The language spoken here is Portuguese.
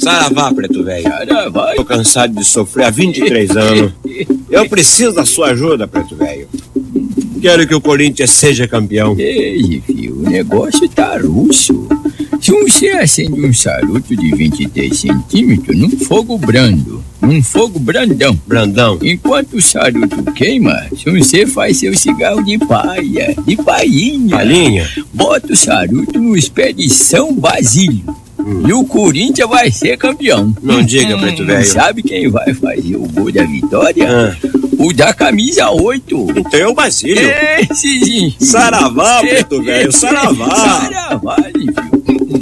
Saravá, preto velho. Saravá. Tô cansado de sofrer há 23 anos. Eu preciso da sua ajuda, preto velho. Quero que o Corinthians seja campeão. Ei, filho, o negócio tá russo. Se você acende um charuto de 23 centímetros num fogo brando, num fogo brandão. Brandão. Enquanto o charuto queima, você faz seu cigarro de paia, de painha. Palhinha? Bota o charuto nos pés de São Basílio. E o Corinthians vai ser campeão. Não diga, preto velho. Sabe quem vai fazer o gol da vitória? O da camisa 8. Então é o Basílio. Esse sim. Saravá, preto velho, saravá. Saravá, filho.